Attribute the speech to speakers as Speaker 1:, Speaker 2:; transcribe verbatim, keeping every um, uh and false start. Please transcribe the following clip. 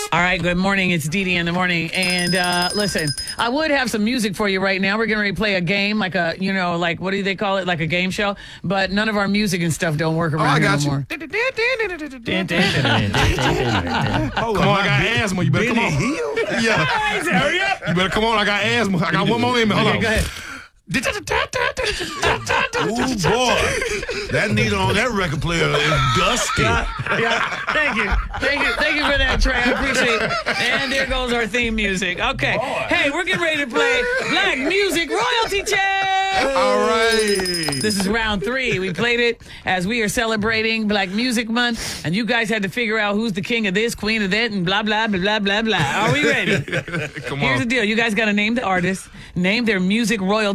Speaker 1: All right, good morning. It's Dee Dee in the morning. And uh, listen, I would have some music for you right now. We're getting ready to play a game, like a, you know, like, what do they call it? Like a game show. But none of our music and stuff don't work around
Speaker 2: oh, I
Speaker 1: here
Speaker 2: got
Speaker 1: no
Speaker 2: you.
Speaker 1: more.
Speaker 2: Come on, I got asthma. You better come on. Yeah.
Speaker 1: Hurry up.
Speaker 2: You better come on. I got asthma. I got one more in me. Hold
Speaker 1: Okay,
Speaker 2: on.
Speaker 1: go ahead.
Speaker 3: Ooh, boy. That needle on that record player is dusty.
Speaker 1: Yeah, yeah. Thank you. Thank you. Thank you for that, Trey. I appreciate it. And there goes our theme music. Okay. Boy. Hey, we're getting ready to play Black Music Royalty Check.
Speaker 2: All right.
Speaker 1: This is round three. We played it as we are celebrating Black Music Month, and you guys had to figure out who's the king of this, queen of that, and blah, blah, blah, blah, blah, blah. Are we ready?
Speaker 2: Come on.
Speaker 1: Here's the deal. You guys got to name the artist, name their music royalty